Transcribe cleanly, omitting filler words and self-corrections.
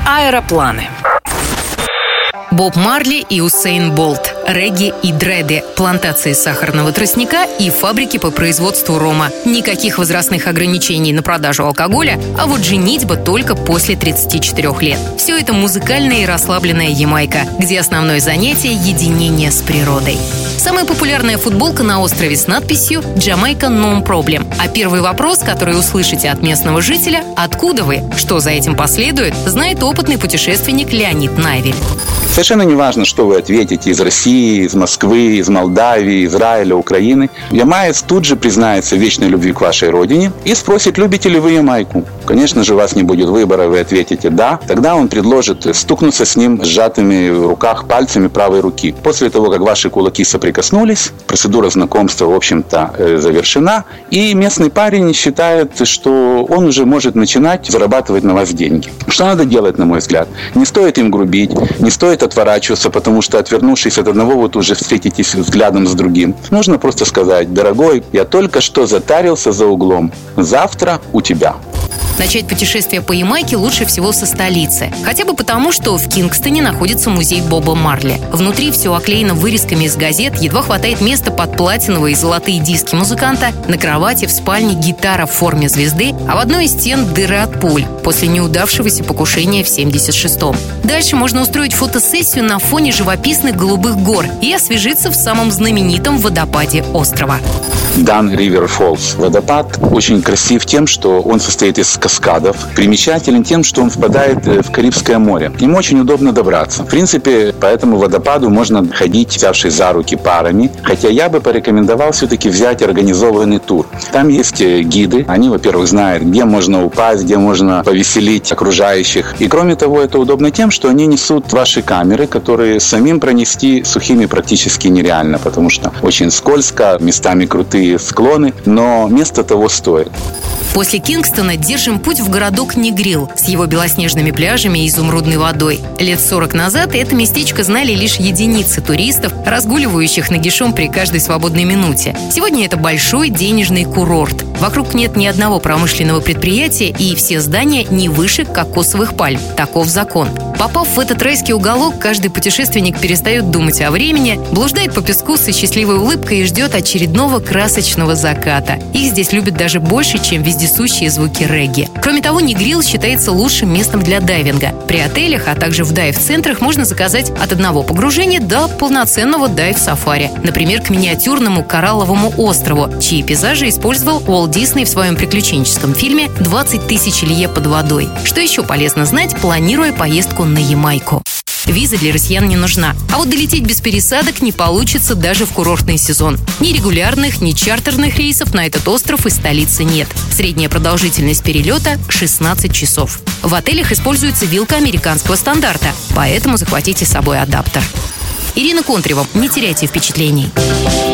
Аэропланы. Боб Марли и Усейн Болт, регги и дреды, плантации сахарного тростника и фабрики по производству рома. Никаких возрастных ограничений на продажу алкоголя, а вот женитьба только после 34 лет. Все это музыкальная и расслабленная Ямайка, где основное занятие – единение с природой. Самая популярная футболка на острове с надписью «Jamaica No Problem». А первый вопрос, который услышите от местного жителя – «Откуда вы?», что за этим последует, знает опытный путешественник Леонид Найвель. Совершенно не важно, что вы ответите из России, из Москвы, из Молдавии, Израиля, Украины. Ямаец тут же признается в вечной любви к вашей родине и спросит, любите ли вы Ямайку. Конечно же, у вас не будет выбора, вы ответите «да». Тогда он предложит стукнуться с ним сжатыми в руках пальцами правой руки. После того, как ваши кулаки соприкоснулись, процедура знакомства, в общем-то, завершена. И местный парень считает, что он уже может начинать зарабатывать на вас деньги. Что надо делать, на мой взгляд? Не стоит им грубить, не стоит отворачиваться, потому что, отвернувшись от одного, вы уже встретитесь взглядом с другим. Нужно просто сказать: дорогой, я только что затарился за углом. Завтра у тебя. Начать путешествие по Ямайке лучше всего со столицы. Хотя бы потому, что в Кингстоне находится музей Боба Марли. Внутри все оклеено вырезками из газет, едва хватает места под платиновые и золотые диски музыканта, на кровати в спальне гитара в форме звезды, а в одной из стен дыры от пуль после неудавшегося покушения в 76-м. Дальше можно устроить фотосессию на фоне живописных голубых гор и освежиться в самом знаменитом водопаде острова. Дан Ривер Фоллс. Водопад очень красив тем, что он состоит из каскадов. Примечателен тем, что он впадает в Карибское море. Им очень удобно добраться. В принципе, по этому водопаду можно ходить, взявшись за руки парами. Хотя я бы порекомендовал все-таки взять организованный тур. Там есть гиды. Они, во-первых, знают, где можно упасть, где можно повеселить окружающих. И кроме того, это удобно тем, что они несут ваши камеры, которые самим пронести сухими практически нереально, потому что очень скользко, местами крутые склоны, но место того стоит. После Кингстона держим путь в городок Негрил с его белоснежными пляжами и изумрудной водой. Лет 40 назад это местечко знали лишь единицы туристов, разгуливающих нагишом при каждой свободной минуте. Сегодня это большой денежный курорт. Вокруг нет ни одного промышленного предприятия, и все здания не выше кокосовых пальм. Таков закон. Попав в этот райский уголок, каждый путешественник перестает думать о времени, блуждает по песку со счастливой улыбкой и ждет очередного красочного заката. Их здесь любят даже больше, чем вездесущие звуки регги. Кроме того, Негрил считается лучшим местом для дайвинга. При отелях, а также в дайв-центрах можно заказать от одного погружения до полноценного дайв-сафари. Например, к миниатюрному коралловому острову, чьи пейзажи использовал Уолт Дисней в своем приключенческом фильме «20 тысяч лье под водой». Что еще полезно знать, планируя поездку на Ямайку? Виза для россиян не нужна. А вот долететь без пересадок не получится даже в курортный сезон. Ни регулярных, ни чартерных рейсов на этот остров из столицы нет. Средняя продолжительность перелета – 16 часов. В отелях используется вилка американского стандарта, поэтому захватите с собой адаптер. Ирина Контрева. Не теряйте впечатлений.